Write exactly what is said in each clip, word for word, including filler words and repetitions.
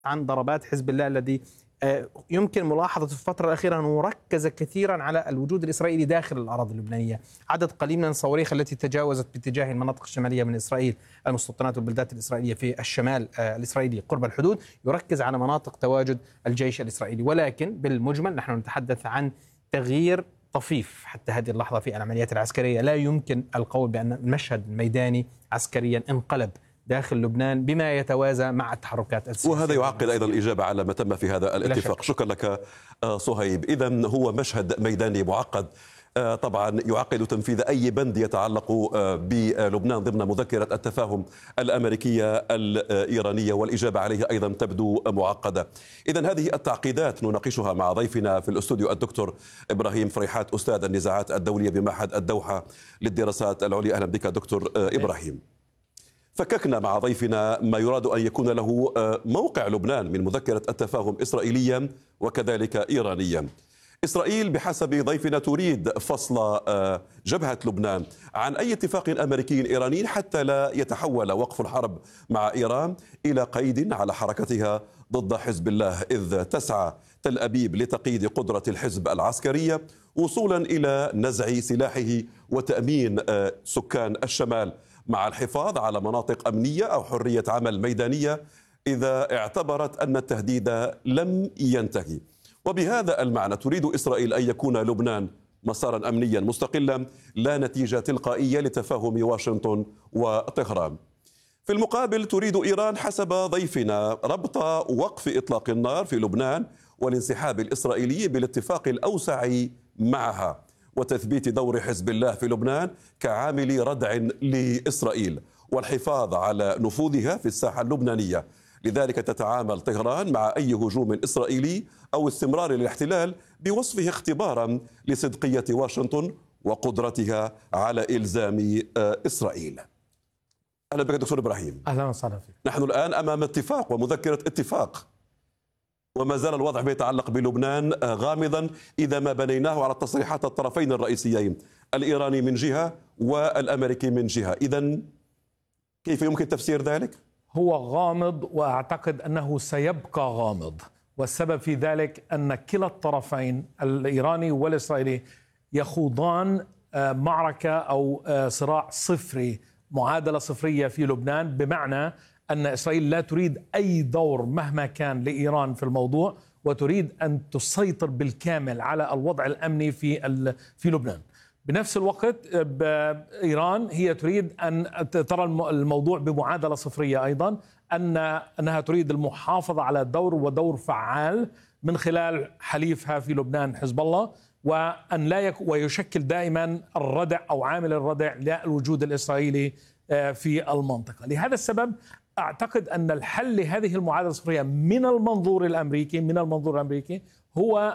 عن ضربات حزب الله الذي يمكن ملاحظة في الفترة الأخيرة أنه ركز كثيرا على الوجود الإسرائيلي داخل الأراضي اللبنانية. عدد قليل من الصواريخ التي تجاوزت باتجاه المناطق الشمالية من إسرائيل، المستوطنات والبلدات الإسرائيلية في الشمال الإسرائيلي قرب الحدود، يركز على مناطق تواجد الجيش الإسرائيلي. ولكن بالمجمل نحن نتحدث عن تغيير طفيف حتى هذه اللحظة في العمليات العسكرية. لا يمكن القول بأن المشهد الميداني عسكريا انقلب داخل لبنان بما يتوازى مع التحركات السياسية، وهذا يعقد أيضا الإجابة على ما تم في هذا الاتفاق. شكرا لك صهيب. إذن هو مشهد ميداني معقد طبعا يعقد تنفيذ أي بند يتعلق بلبنان ضمن مذكرة التفاهم الأمريكية الإيرانية، والإجابة عليه أيضا تبدو معقدة. إذن هذه التعقيدات نناقشها مع ضيفنا في الاستوديو الدكتور إبراهيم فريحات، أستاذ النزاعات الدولية بمعهد الدوحة للدراسات العليا. أهلا بك دكتور إبراهيم. فككنا مع ضيفنا ما يراد أن يكون له موقع لبنان من مذكرة التفاهم إسرائيليا وكذلك إيرانيا. إسرائيل بحسب ضيفنا تريد فصل جبهة لبنان عن أي اتفاق أمريكي إيراني حتى لا يتحول وقف الحرب مع إيران إلى قيد على حركتها ضد حزب الله، إذ تسعى تل أبيب لتقييد قدرة الحزب العسكرية وصولا إلى نزع سلاحه وتأمين سكان الشمال مع الحفاظ على مناطق أمنية أو حرية عمل ميدانية إذا اعتبرت أن التهديد لم ينتهي. وبهذا المعنى تريد إسرائيل أن يكون لبنان مسارا أمنيا مستقلا لا نتيجة تلقائية لتفاهم واشنطن وطهران. في المقابل تريد إيران حسب ضيفنا ربط وقف إطلاق النار في لبنان والانسحاب الإسرائيلي بالاتفاق الأوسع معها وتثبيت دور حزب الله في لبنان كعامل ردع لإسرائيل والحفاظ على نفوذها في الساحة اللبنانية. لذلك تتعامل طهران مع أي هجوم إسرائيلي أو استمرار الاحتلال بوصفه اختبارا لصدقية واشنطن وقدرتها على إلزام إسرائيل. أهلا بك دكتور إبراهيم. أهلا وسهلا فيك. نحن الآن أمام اتفاق ومذكرة اتفاق، وما زال الوضع بيتعلق بلبنان غامضا إذا ما بنيناه على تصريحات الطرفين الرئيسيين، الإيراني من جهة والأمريكي من جهة. إذن كيف يمكن تفسير ذلك؟ هو غامض، وأعتقد أنه سيبقى غامض، والسبب في ذلك أن كلا الطرفين الإيراني والإسرائيلي يخوضان معركة أو صراع صفري، معادلة صفرية في لبنان، بمعنى أن إسرائيل لا تريد أي دور مهما كان لإيران في الموضوع، وتريد أن تسيطر بالكامل على الوضع الأمني في في لبنان. بنفس الوقت إيران هي تريد أن ترى الموضوع بمعادلة صفرية أيضا، أن أنها تريد المحافظة على دور ودور فعال من خلال حليفها في لبنان حزب الله، وأن لا يك ويشكل دائما الردع أو عامل الردع للوجود الإسرائيلي في المنطقة. لهذا السبب أعتقد أن الحل لهذه المعادلة الصفرية من المنظور الأمريكي من المنظور الأمريكي هو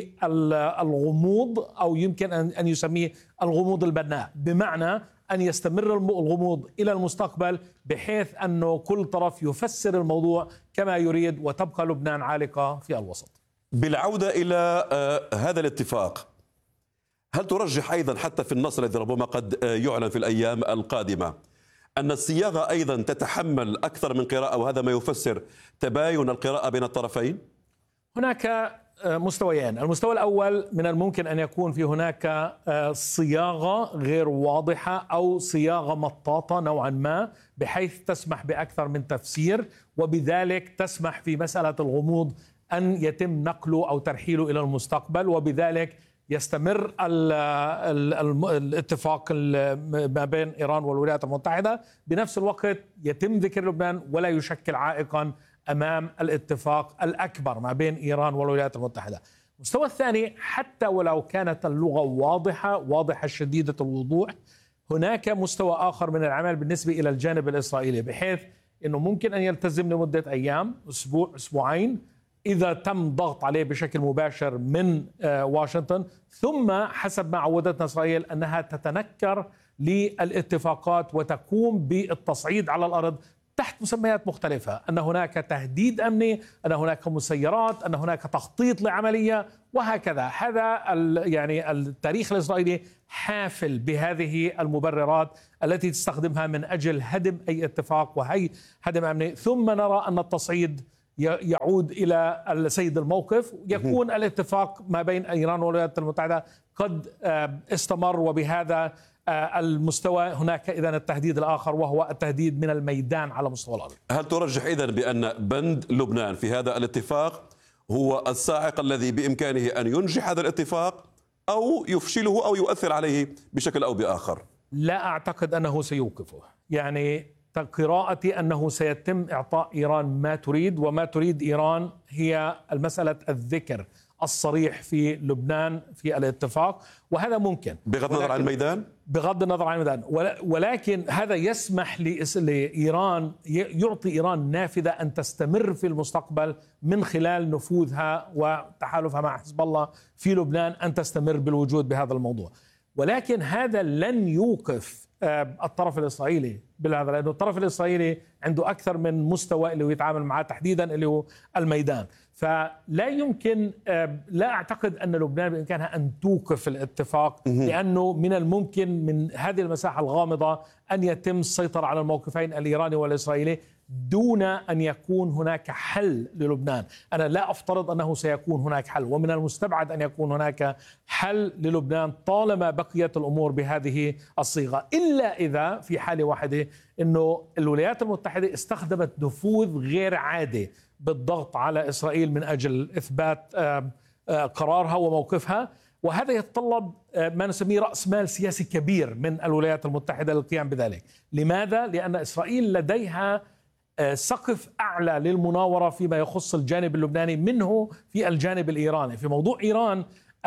بالغموض، أو يمكن أن يسميه الغموض البناء، بمعنى أن يستمر الغموض إلى المستقبل بحيث أنه كل طرف يفسر الموضوع كما يريد، وتبقى لبنان عالقة في الوسط. بالعودة إلى هذا الاتفاق، هل ترجح أيضا حتى في النص الذي ربما قد يعلن في الأيام القادمة أن الصياغة أيضا تتحمل أكثر من قراءة، وهذا ما يفسر تباين القراءة بين الطرفين؟ هناك مستويين. المستوى الأول من الممكن أن يكون في هناك صياغة غير واضحة أو صياغة مطاطة نوعا ما، بحيث تسمح بأكثر من تفسير، وبذلك تسمح في مسألة الغموض أن يتم نقله أو ترحيله إلى المستقبل، وبذلك يستمر ال ال ال الاتفاق ما بين إيران والولايات المتحدة. بنفس الوقت يتم ذكر لبنان ولا يشكل عائقا أمام الاتفاق الأكبر ما بين إيران والولايات المتحدة. المستوى الثاني، حتى ولو كانت اللغة واضحة واضحة شديدة الوضوح، هناك مستوى آخر من العمل بالنسبة إلى الجانب الإسرائيلي، بحيث أنه ممكن أن يلتزم لمدة أيام، أسبوع، أسبوعين، إذا تم ضغط عليه بشكل مباشر من واشنطن، ثم حسب ما عودتنا إسرائيل أنها تتنكر للاتفاقات وتقوم بالتصعيد على الأرض تحت مسميات مختلفة، أن هناك تهديد أمني، أن هناك مسيرات، أن هناك تخطيط لعملية، وهكذا. هذا يعني التاريخ الإسرائيلي حافل بهذه المبررات التي تستخدمها من أجل هدم أي اتفاق وهي هدم أمني. ثم نرى أن التصعيد يعود إلى السيد الموقف، يكون الاتفاق ما بين إيران والولايات المتحدة قد استمر، وبهذا المستوى هناك إذن التهديد الآخر وهو التهديد من الميدان على مستوى الأرض. هل ترجح إذن بأن بند لبنان في هذا الاتفاق هو الصاعق الذي بإمكانه أن ينجح هذا الاتفاق أو يفشله أو يؤثر عليه بشكل أو بآخر؟ لا أعتقد أنه سيوقفه، يعني قراءتي أنه سيتم إعطاء إيران ما تريد، وما تريد إيران هي المسألة الذكر الصريح في لبنان في الاتفاق، وهذا ممكن بغض النظر عن الميدان. بغض النظر عن الميدان، ولكن هذا يسمح لإيران، يعطي إيران نافذة أن تستمر في المستقبل من خلال نفوذها وتحالفها مع حزب الله في لبنان، أن تستمر بالوجود بهذا الموضوع. ولكن هذا لن يوقف الطرف الإسرائيلي بالهذا، لأنه الطرف الإسرائيلي عنده أكثر من مستوى اللي هو يتعامل معه، تحديدا اللي هو الميدان. فلا يمكن، لا أعتقد أن لبنان بإمكانها أن توقف الاتفاق، لأنه من الممكن من هذه المساحة الغامضة أن يتم السيطرة على الموقفين الإيراني والإسرائيلي دون أن يكون هناك حل للبنان. أنا لا أفترض أنه سيكون هناك حل، ومن المستبعد أن يكون هناك حل للبنان طالما بقيت الأمور بهذه الصيغة، إلا إذا في حالة واحدة أنه الولايات المتحدة استخدمت نفوذ غير عادي بالضغط على إسرائيل من أجل إثبات قرارها وموقفها، وهذا يتطلب ما نسميه رأس مال سياسي كبير من الولايات المتحدة للقيام بذلك. لماذا؟ لأن إسرائيل لديها سقف أعلى للمناورة فيما يخص الجانب اللبناني منه في الجانب الإيراني. في موضوع إيران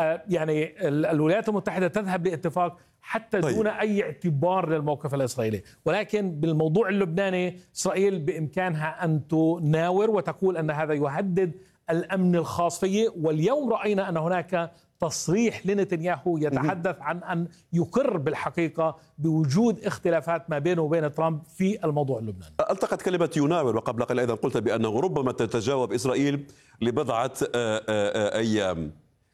يعني الولايات المتحدة تذهب باتفاق حتى طيب. دون أي اعتبار للموقف الإسرائيلي، ولكن بالموضوع اللبناني إسرائيل بإمكانها أن تناور وتقول أن هذا يهدد الأمن الخاص فيه. واليوم رأينا أن هناك تصريح لنتنياهو يتحدث عن أن يقر بالحقيقة بوجود اختلافات ما بينه وبين ترامب في الموضوع اللبناني. التقت كلمة يناور، وقبل قليل أيضا قلت بأنه ربما تتجاوب إسرائيل لبضعة أيام.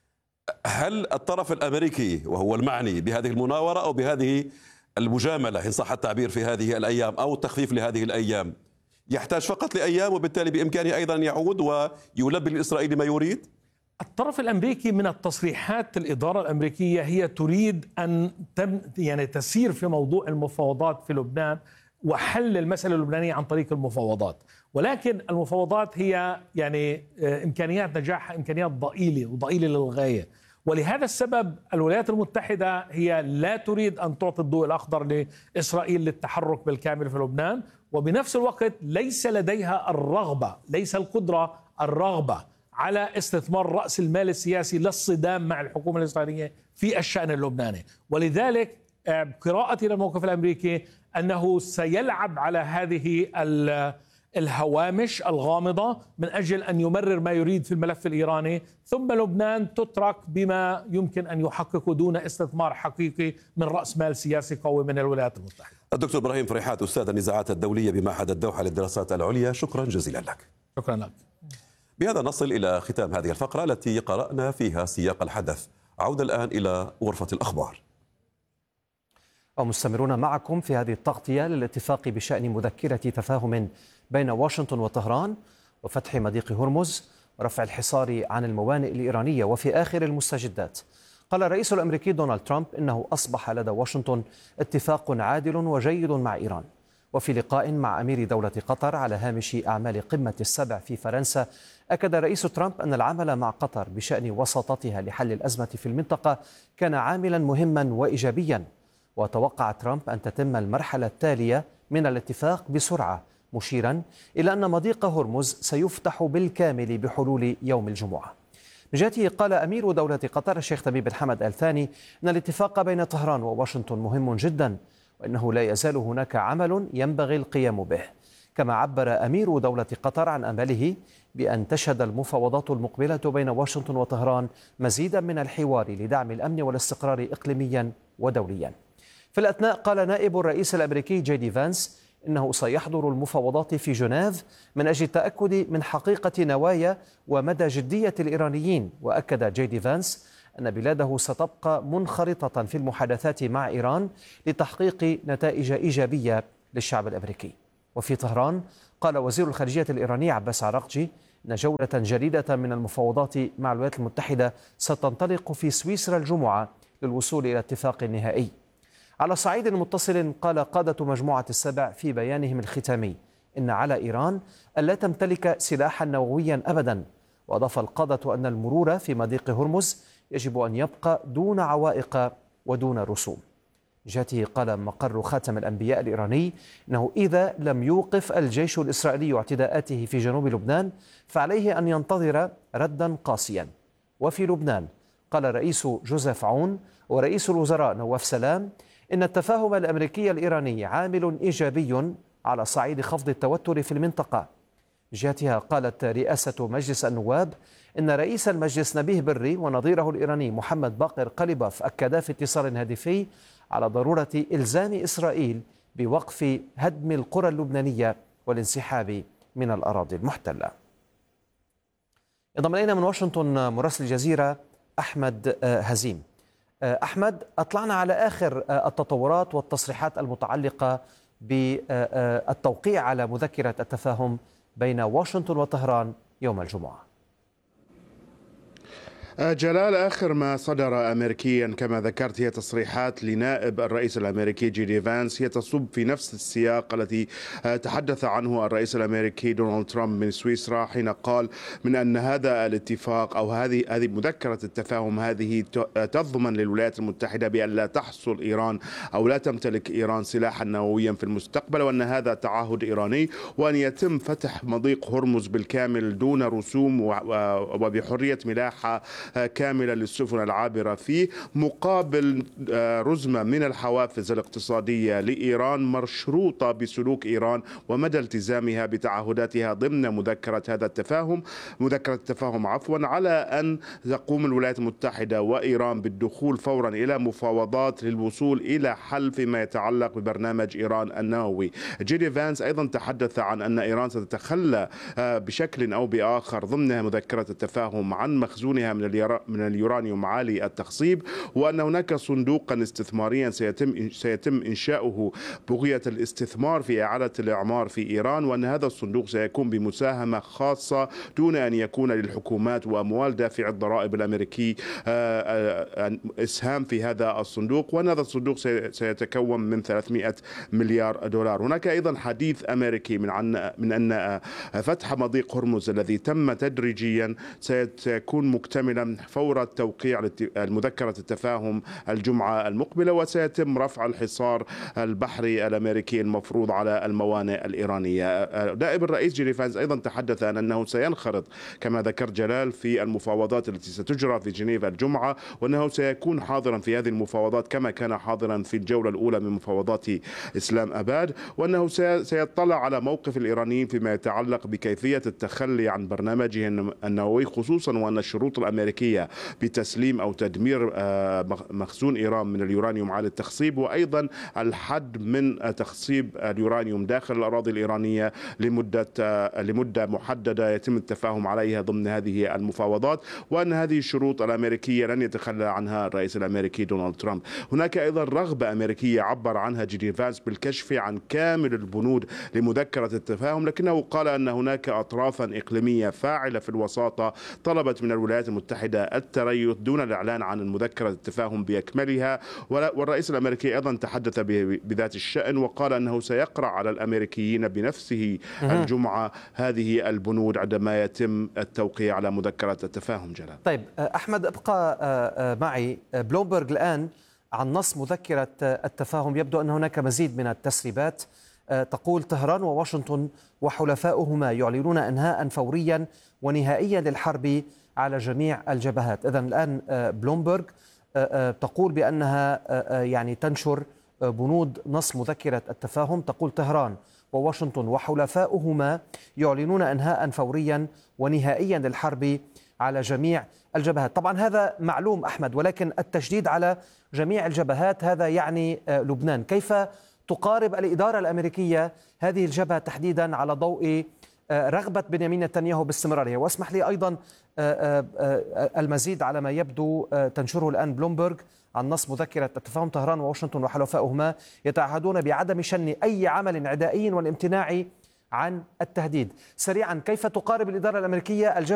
هل الطرف الأمريكي وهو المعني بهذه المناورة أو بهذه المجاملة إن صح التعبير في هذه الأيام أو التخفيف لهذه الأيام يحتاج فقط لأيام وبالتالي بإمكانه أيضا يعود ويلبي الإسرائيلي ما يريد؟ الطرف الأمريكي من التصريحات الإدارة الأمريكية هي تريد أن تم يعني تسير في موضوع المفاوضات في لبنان وحل المسألة اللبنانية عن طريق المفاوضات، ولكن المفاوضات هي يعني إمكانيات نجاحها إمكانيات ضئيلة وضئيلة للغاية. ولهذا السبب الولايات المتحدة هي لا تريد أن تعطي الضوء الأخضر لإسرائيل للتحرك بالكامل في لبنان، وبنفس الوقت ليس لديها الرغبة، ليس القدرة، الرغبة على استثمار رأس المال السياسي للصدام مع الحكومة الإسرائيلية في الشأن اللبناني. ولذلك قراءتي للموقف الأمريكي أنه سيلعب على هذه الهوامش الغامضة من أجل أن يمرر ما يريد في الملف الإيراني، ثم لبنان تترك بما يمكن أن يحقق دون استثمار حقيقي من رأس مال سياسي قوي من الولايات المتحدة. الدكتور إبراهيم فريحات، أستاذ النزاعات الدولية بمعهد الدوحة للدراسات العليا، شكرا جزيلا لك. شكرا لك. بهذا نصل إلى ختام هذه الفقرة التي قرأنا فيها سياق الحدث. عودة الآن إلى غرفة الأخبار. ومستمرون معكم في هذه التغطية للاتفاق بشأن مذكرة تفاهم بين واشنطن وطهران وفتح مضيق هرمز ورفع الحصار عن الموانئ الإيرانية. وفي آخر المستجدات قال الرئيس الأمريكي دونالد ترامب إنه أصبح لدى واشنطن اتفاق عادل وجيد مع إيران. وفي لقاء مع أمير دولة قطر على هامش أعمال قمة السبع في فرنسا أكد الرئيس ترامب أن العمل مع قطر بشأن وساطتها لحل الأزمة في المنطقة كان عاملا مهما وإيجابيا. وتوقع ترامب أن تتم المرحلة التالية من الاتفاق بسرعة، مشيرا إلى أن مضيق هرمز سيفتح بالكامل بحلول يوم الجمعة. من جهته قال أمير دولة قطر الشيخ تميم بن حمد آل ثاني أن الاتفاق بين طهران وواشنطن مهم جدا، وأنه لا يزال هناك عمل ينبغي القيام به. كما عبر أمير دولة قطر عن أمله بأن تشهد المفاوضات المقبلة بين واشنطن وطهران مزيدا من الحوار لدعم الأمن والاستقرار إقليميا ودوليا. في الأثناء قال نائب الرئيس الأمريكي جي دي فانس إنه سيحضر المفاوضات في جنيف من أجل التأكد من حقيقة نوايا ومدى جدية الإيرانيين. وأكد جي دي فانس أن بلاده ستبقى منخرطة في المحادثات مع إيران لتحقيق نتائج إيجابية للشعب الأمريكي. وفي طهران قال وزير الخارجية الإيراني عباس عراقجي أن جولة جديدة من المفاوضات مع الولايات المتحدة ستنطلق في سويسرا الجمعة للوصول إلى اتفاق نهائي. على صعيد متصل، قال قادة مجموعة السبع في بيانهم الختامي إن على إيران ألا تمتلك سلاحا نوويا أبدا. وأضاف القادة أن المرور في مضيق هرمز يجب أن يبقى دون عوائق ودون رسوم. جاته قال مقر خاتم الأنبياء الإيراني إنه إذا لم يوقف الجيش الإسرائيلي اعتداءاته في جنوب لبنان فعليه أن ينتظر ردا قاسيا. وفي لبنان قال الرئيس جوزيف عون ورئيس الوزراء نواف سلام إن التفاهم الأمريكي الإيراني عامل إيجابي على صعيد خفض التوتر في المنطقة. جهتها قالت رئاسة مجلس النواب إن رئيس المجلس نبيه بري ونظيره الإيراني محمد باقر قليباف أكدا في اتصال هاتفي على ضرورة إلزام إسرائيل بوقف هدم القرى اللبنانية والانسحاب من الأراضي المحتلة. انضم إلينا من واشنطن مراسل الجزيرة أحمد هزيم. أحمد، أطلعنا على آخر التطورات والتصريحات المتعلقة بالتوقيع على مذكرة التفاهم بين واشنطن وطهران يوم الجمعة. جلال، آخر ما صدر أمريكيا كما ذكرت هي تصريحات لنائب الرئيس الأمريكي جي دي فانس، هي تصب في نفس السياق الذي تحدث عنه الرئيس الأمريكي دونالد ترامب من سويسرا حين قال من أن هذا الاتفاق أو هذه هذه مذكرة التفاهم هذه تضمن للولايات المتحدة بأن لا تحصل إيران أو لا تمتلك إيران سلاحا نوويا في المستقبل، وأن هذا تعهد إيراني، وأن يتم فتح مضيق هرمز بالكامل دون رسوم وبحرية ملاحة كاملة للسفن العابرة فيه، مقابل رزمة من الحوافز الاقتصادية لإيران مشروطة بسلوك إيران ومدى التزامها بتعهداتها ضمن مذكرة هذا التفاهم مذكرة التفاهم عفوا على أن تقوم الولايات المتحدة وإيران بالدخول فورا إلى مفاوضات للوصول إلى حل فيما يتعلق ببرنامج إيران النووي. جي دي فانس أيضا تحدث عن أن إيران ستتخلى بشكل أو بآخر ضمن مذكرة التفاهم عن مخزونها من من اليورانيوم عالي التخصيب، وأن هناك صندوقا استثماريا سيتم سيتم إنشاؤه بغية الاستثمار في إعادة الإعمار في إيران، وأن هذا الصندوق سيكون بمساهمة خاصة دون أن يكون للحكومات وأموال دافع الضرائب الأمريكي إسهام في هذا الصندوق، وأن هذا الصندوق سيتكون من ثلاثمئة مليار دولار. هناك أيضا حديث أمريكي من عن من أن فتح مضيق هرمز الذي تم تدريجيا سيكون مكتملا فور التوقيع المذكرة التفاهم الجمعة المقبلة، وسيتم رفع الحصار البحري الأمريكي المفروض على الموانئ الإيرانية. نائب الرئيس جي دي فانس أيضا تحدث عن أنه سينخرط كما ذكر جلال في المفاوضات التي ستجرى في جنيف الجمعة، وأنه سيكون حاضرا في هذه المفاوضات كما كان حاضرا في الجولة الأولى من مفاوضات إسلام أباد، وأنه سيطلع على موقف الإيرانيين فيما يتعلق بكيفية التخلي عن برنامجه النووي، خصوصا وأن الشروط الأمريكية بتسليم أو تدمير مخزون إيران من اليورانيوم عالي التخصيب، وأيضا الحد من تخصيب اليورانيوم داخل الأراضي الإيرانية لمدة لمدة محددة يتم التفاهم عليها ضمن هذه المفاوضات، وأن هذه الشروط الأمريكية لن يتخلى عنها الرئيس الأمريكي دونالد ترامب. هناك أيضا رغبة أمريكية عبر عنها جي دي فانس بالكشف عن كامل البنود لمذكرة التفاهم، لكنه قال أن هناك أطرافا إقليمية فاعلة في الوساطة طلبت من الولايات المتحدة التريث دون الإعلان عن مذكرة التفاهم بأكملها. والرئيس الأمريكي أيضا تحدث بذات الشأن وقال أنه سيقرأ على الأمريكيين بنفسه الجمعة هذه البنود عندما يتم التوقيع على مذكرة التفاهم. جلال. طيب أحمد، ابقى معي. بلومبرغ الآن عن نص مذكرة التفاهم يبدو أن هناك مزيد من التسريبات. تقول طهران وواشنطن وحلفاؤهما يعلنون إنهاء فوريا ونهائيا للحرب على جميع الجبهات. إذن الآن بلومبرغ تقول بأنها يعني تنشر بنود نص مذكرة التفاهم، تقول طهران وواشنطن وحلفاؤهما يعلنون إنهاء فوريا ونهائيا للحرب على جميع الجبهات. طبعا هذا معلوم أحمد، ولكن التشديد على جميع الجبهات هذا يعني لبنان. كيف تقارب الإدارة الأمريكية هذه الجبهة تحديدا على ضوء رغبة بنيامين نتنياهو باستمرارها؟ واسمح لي أيضا المزيد على ما يبدو تنشره الآن بلومبرغ عن نص مذكرة التفاهم. طهران وواشنطن وحلفاؤهما يتعهدون بعدم شن أي عمل عدائي والامتناع عن التهديد. سريعا، كيف تقارب الإدارة الأمريكية الجبهة